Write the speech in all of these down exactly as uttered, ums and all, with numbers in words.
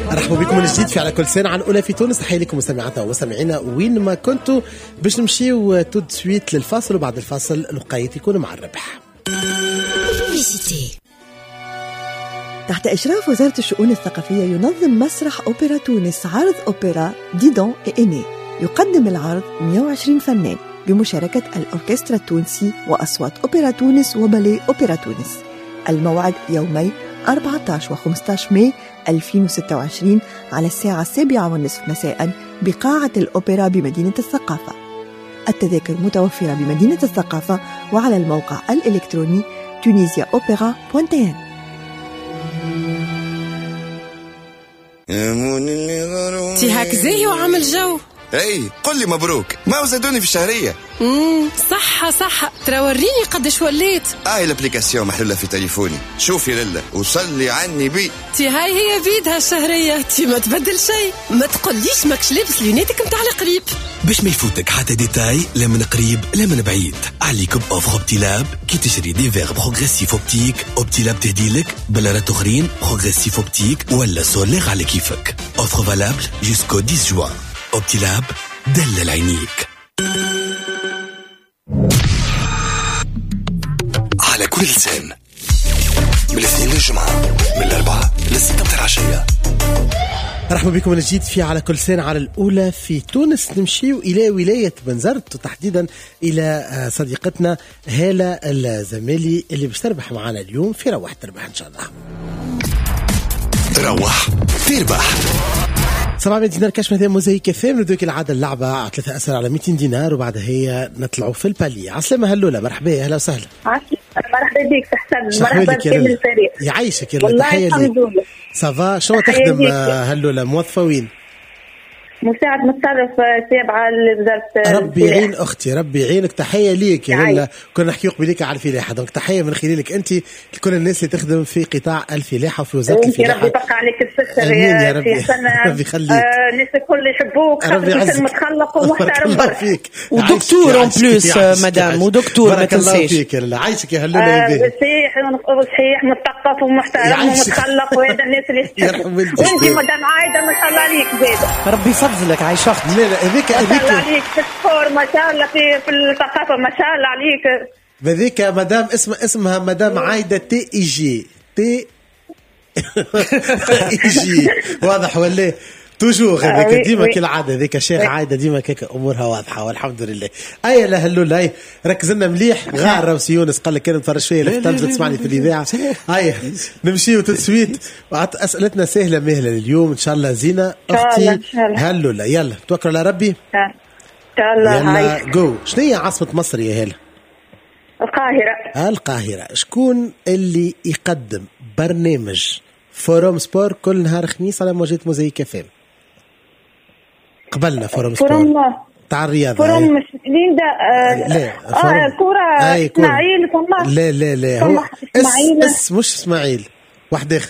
مرحبا بكم من جديد في على كل سنة عن أولى في تونس. تحية لكم مستمعاتنا ومستمعينا وين ما كنتوا. باش نمشيو تو سويت للفاصل وبعد الفاصل لقايت يكون مع الربح. تحت إشراف وزارة الشؤون الثقافية ينظم مسرح أوبرا تونس عرض أوبرا ديدون إيني. يقدم العرض مئة وعشرين فنان بمشاركة الأوركسترا التونسي وأصوات أوبرا تونس وباليه أوبرا تونس. الموعد يومي أربعة عشر وخمسة عشر ماي ألفين وستة وعشرين على الساعة السابعة والنصف مساء بقاعة الأوبرا بمدينة الثقافة. التذاكر متوفرة بمدينة الثقافة وعلى الموقع الإلكتروني تونيزيا أوبرا دوت تي إن. تي هاك زي وعمل جو. اي قل لي مبروك، ما وزادوني في الشهرية. امم صح صح، ترى وريني قدش وليت. هاي الابليكاسيون محلولة في تليفوني، شوفي لله وصلي عني بي. تي هاي هي بيدها الشهرية، تي ما تبدل شيء. ما تقوليش ماكش لابس لونيتك متاع القريب باش ما يفوتك حتى ديتاي، لا من قريب لا من بعيد. عليك بأوفر اوبتيلاب كي تشري دي فيغ بروغريسيف اوبتيك. اوبتيلاب تهديلك بلارات اخرين بروغريسيف اوبتيك ولا سولير على كيفك. اوفر فالابل جوسكو عشرة جوان. اوبتيلاب دلل عينيك. على كل لسان من الاثنين للجمعة من الأربعة للستة متاع العشية. مرحبا بكم من جديد في على كل سنة على الأولى في تونس. نمشيو إلى ولاية بنزرت وتحديدا إلى صديقتنا هالة الزمالي اللي باش تربح معنا اليوم في روح تربح إن شاء الله. روح تربح سبعمية دينار كاش مثلا موزايك فام. ندوك العادة اللعبة على ثلاثة أسر على مئتين دينار وبعدها هي نطلعوا في البالي. عسلامة هلولة، مرحبا أهلا وسهلا. مرحبا بك تحسن. مرحبا بكل الفريق. يعيشك يا والله الحمد لله. سافا شو تخدم هلولة؟ موظفة وين؟ مساعد متصرف تابعة لوزارة. ربي يعين أختي، ربي يعينك. تحية ليك يا هلا. كنا نحكي قبليك على الفلاحة، دونك تحية من خلالك أنت لكل الناس اللي تخدم في قطاع الفلاحة وفي وزارة الفلاحة. ربي يبقى عليك الستر يا ربي. ربي يخليك. الناس الكل يحبوك، ربي يعزك، متخلق ومحترم فيك. ودكتور اون بلوس مدام، ودكتور ما تنسيش. فيك يا لا. عايشك يا هلولة. صحيح صحيح، مثقف ومحترم ومتخلق وهذا الناس اللي يحبوك. وانت مدام عايدة ما شاء الله عليك زيادة. ربي يفضلك. عايشة لا لا هذيك هذيك ما شاء الله عليك في السبور، ما شاء الله في في الثقافة، ما شاء الله عليك. هذيك مدام اسمها اسمها مدام عايدة تي اي جي تي اي جي. واضح ولا توجور هذيك ديما كالعاده. هذيك شيخ عايده ديما كيك امورها واضحه والحمد لله. اي لا هلول هاي ركزنا مليح. غار روسي يونس قال لك كان نتفرج شويه التلفزه تسمعني في الاذاعه. هاي نمشيو تسويت. اسئلتنا سهله مهله اليوم ان شاء الله. زينه اختي هلول يلا توكل على ربي ان شاء الله. يلا جو. شنو هي عاصمه مصر يا هلا؟ القاهره. القاهره. شكون اللي يقدم برنامج فوروم سبور كل نهار خميس على موجة موزايك فام؟ قبلنا فوروم سبور تاع الرياضة. فوروم مش ليندا. آه لا اه كورة اسماعيل. ثم لا لا لا هو اسماعيل. اس مش اسماعيل، واحد اخر.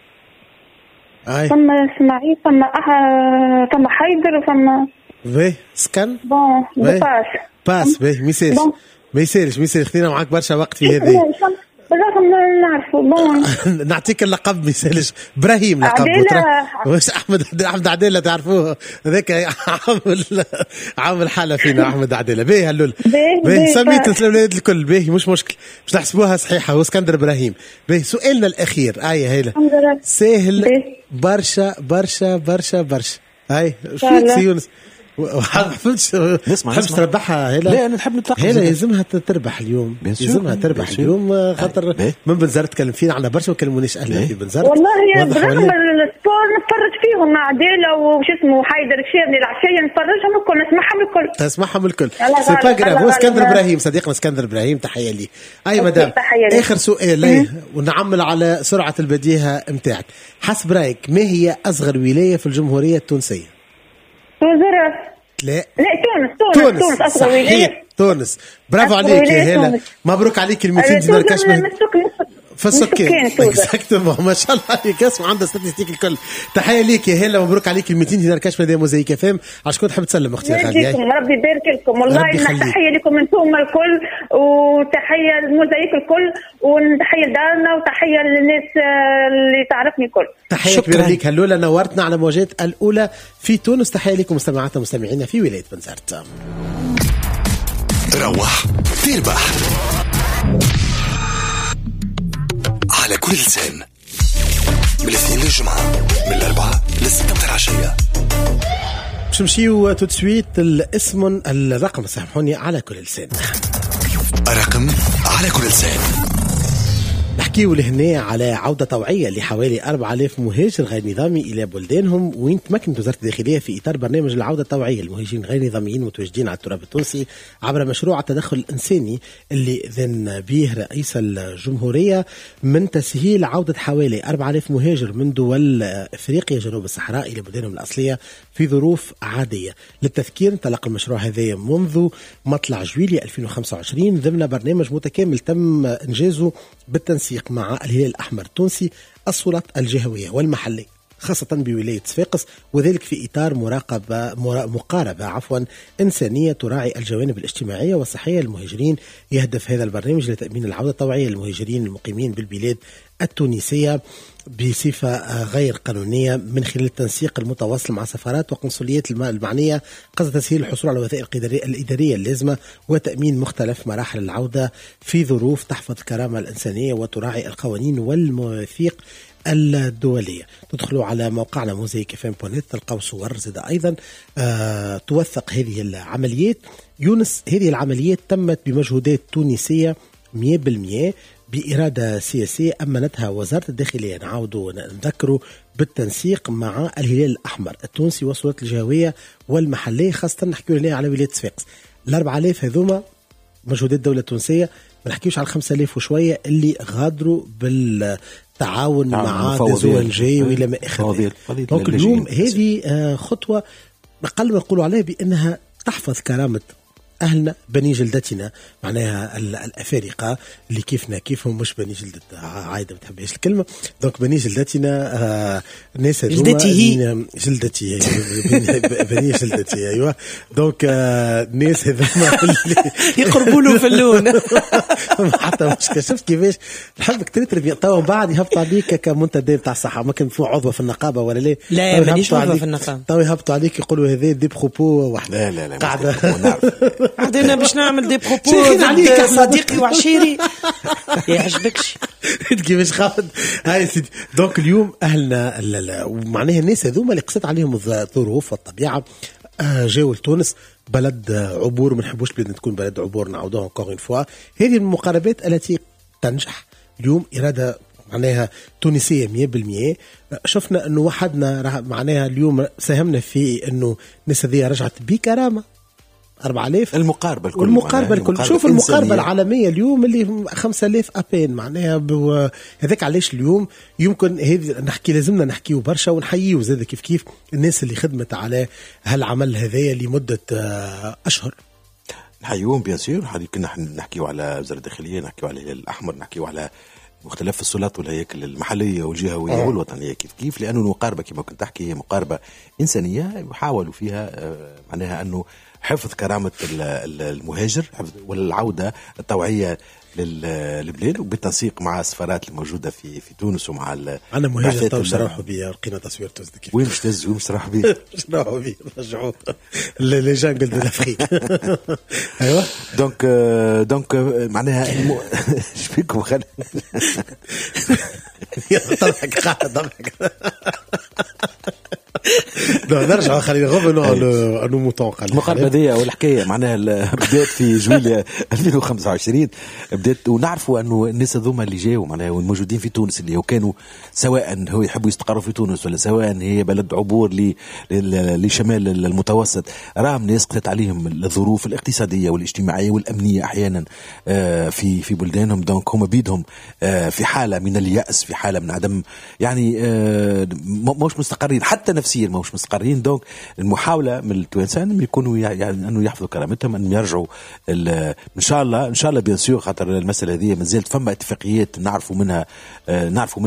ثم اسماعيل ثم اه ثم حيدر وثم باهي سكن بون باس باس باهي. ما يسالش ما يسالش ما يسالش. خذينا معاك برشا وقت في هذه. بالرغم نعرفه بون نعطيك اللقب ما يسالش. ابراهيم لقب. واش احمد احمد عديلة تعرفوه هذاك عامل عامل حاله فينا احمد عديلة. باهي هلول باهي سميت الاولاد الكل. باهي مش مشكل باش نحسبوها صحيحه. هو اسكندر ابراهيم. باهي سؤالنا الاخير ايه هيلا سهل برشا برشا برشا برشا. هاي شو يونس حفظتش حفظ تربحها هلا. لا انا نحب نتلقى هلا يلزمها تربح اليوم. يلزمها تربح اليوم خاطر من بنزرت تكلم فينا على برشا وما كلمونيش اهلا في بنزرت. والله يا برغم السبور نتفرج فيهم مع عديلة وش اسمه حيدر الشامي العشية نتفرجهم الكل نسمعهم الكل تسمعهم الكل. سي با غراف. هو اسكندر ابراهيم صديقنا اسكندر ابراهيم تحية لي. اي مدام اخر سؤال ونعمل على سرعة البديهة نتاعك. حسب رايك ما هي اصغر ولاية في الجمهورية التونسية؟ وزارة. لا لا تونس تونس تونس أصغر ولاية. تونس. برافو عليك يا هلا. مبروك عليك ال مئتين دينار كاش. فالسكان اكزاكتومون. ما شاء الله عليك، اسمع عندها ستاتستيك الكل. تحيه ليك يا هلا، مبروك عليك ال مئتين دينار كاش من موزايك فهم. عشان تحب تسلم اختي غاليه. ربي يبارك لكم والله. تحيه لكم انتم الكل، وتحيه للموزايك الكل، وتحيه لدارنا، وتحيه للناس اللي تعرفني الكل. تحيه كبيره ليك هلولا، نورتنا على موجات الاولى في تونس. تحيه لكم مستمعاتنا ومستمعينا في ولايه بنزرت. تروح تربح على كل لسان من الاثنين للجمعة، من الأربعة للستة متاع العشية. باش نمشيو تو تسويت الاسم الرقم سامحوني على كل لسان. رقم على كل لسان. نحكيو لهنا على عودة طوعية لحوالي أربعة آلاف مهاجر غير نظامي إلى بلدانهم، وين تمكنت وزارة الداخلية في إطار برنامج العودة الطوعية للمهاجرين غير نظاميين متواجدين على التراب التونسي عبر مشروع التدخل الإنساني اللي ذن به رئيس الجمهورية من تسهيل عودة حوالي أربعة آلاف مهاجر من دول إفريقيا جنوب الصحراء إلى بلدانهم الأصلية في ظروف عادية. للتذكير، انطلق المشروع هذا منذ مطلع جويلية ألفين وخمسة وعشرين ضمن برنامج متكامل تم إنجازه بالتنسيق مع الهلال الأحمر التونسي، السلطات الجهوية والمحلية خاصة بولاية صفاقس، وذلك في إطار مراقبة مقاربة عفوا إنسانية تراعي الجوانب الاجتماعية والصحية للمهاجرين. يهدف هذا البرنامج لتأمين العودة الطوعية للمهاجرين المقيمين بالبلاد التونسية بصفة غير قانونية من خلال التنسيق المتواصل مع سفارات وقنصليات المعنية، قصد تسهيل الحصول على الوثائق الإدارية اللازمة وتأمين مختلف مراحل العودة في ظروف تحفظ الكرامة الإنسانية وتراعي القوانين والمواثيق الدولية. تدخلوا على موقعنا موزايك اف ام دوت نت تلقوا صور زاد أيضا آه توثق هذه العمليات. يونس، هذه العمليات تمت بمجهودات تونسية مئة بالمئة بإرادة سياسية أمنتها وزارة الداخلية، نعاودوا نذكروا بالتنسيق مع الهلال الأحمر التونسي والسلطات الجهوية والمحلية، خاصة نحكي هنا على ولاية صفاقس. الأربعة آلاف هذوما مجهودات الدولة التونسية، ما نحكيوش على الخمسة آلاف وشوية اللي غادروا بالتعاون مع دول جاي وإلى ما آخر. دونك اليوم هذه خطوة أقل ما نقولوا عليها بأنها تحفظ كرامة أهلنا بني جلدتنا، معناها الأفارقة اللي كيفنا كيفهم، مش بني جلدة عايدة ما تحبهاش الكلمة. دونك بني جلدتنا آه ناس جلدتي جلدتي بني جلدتي أيوة. دونك آه ناس هذوما اللي يقربوا له في اللون حتى مش كشفت كيفاش نحبك ترتربي توا بعد يهبطوا عليك كمنتدى بتاع الصحة، ما كان في عضوة في النقابة ولا لا؟ لا مانيش عضوة في النقابة. توا يهبطوا عليك يقولوا هذا دي بروبو واحد. لا لا لا قاعدة عندنا باش نعمل دي بروبو ضد صديقي وعشيري يعجبكش كيفاش خافد. هاي سيدي. دونك اليوم اهلنا ومعناها الناس هذوما اللي قصت عليهم الظروف والطبيعه جاوا لتونس بلد عبور، ما نحبوش بلادنا تكون بلد عبور، نعاودوها انكور اون فوا. هذه المقاربات التي تنجح اليوم إرادة معناها تونسية مية بالمية. شفنا انه وحدنا معناها اليوم ساهمنا في انه الناس هذه رجعت بكرامة أربعة آلاف. المقاربة الكل والمقاربة الكل. شوف المقاربة العالمية اليوم اللي خمسة آلاف أبين معناها هذاك. علاش اليوم يمكن هذه نحكي لازمنا نحكيه برشا ونحييه زاد كيف كيف الناس اللي خدمت على هالعمل هذايا لمدة أشهر. نحييهم بيان سور. كنا نحكيو على وزارة الداخلية، نحكيو على الهلال الأحمر، نحكيو على مختلف السلطات والهياكل المحلية والجهوية آه. والوطنية كيف كيف، لأنه المقاربة كما كنت تحكي هي مقاربة إنسانية يحاولوا فيها معناها أنه حفظ كرامة المهاجر والعودة الطوعية للبلاد، وبالتنسيق مع السفارات الموجودة في في تونس ومع أنا مهاجر تو شرحوا بي لقينا تصوير تونس كيف وين مش تز وين مش راح بي شرحوا بي رجعوا لي جانجل دو لافريك. أيوة. دونك دونك معناها شبيكم خل ضحك قاعد ضحك. نرجع خلينا غوفنوا انو موطون. المقاربه ذي والحكايه معناها بدات في جويلية ألفين وخمسة وعشرين، بدات ونعرفوا انه الناس هذوما اللي جاوا معناها والموجودين في تونس اللي كانوا سواء هو يحبوا يستقروا في تونس ولا سواء هي بلد عبور لشمال المتوسط، راهم ناس قلت عليهم الظروف الاقتصاديه والاجتماعيه والامنيه احيانا في في بلدانهم. دونك هم بيدهم في حاله من اليأس، في حاله من عدم يعني مش مستقرين حتى نفسيا، مش مستقرين مستقرين. دونك المحاوله من التوانسه انهم يكونوا يعني انه يحفظوا كرامتهم، انهم يرجعوا ان شاء الله ان شاء الله بيان سور، خاطر المساله هذه مازالت فما اتفاقيات نعرفوا منها نعرفوا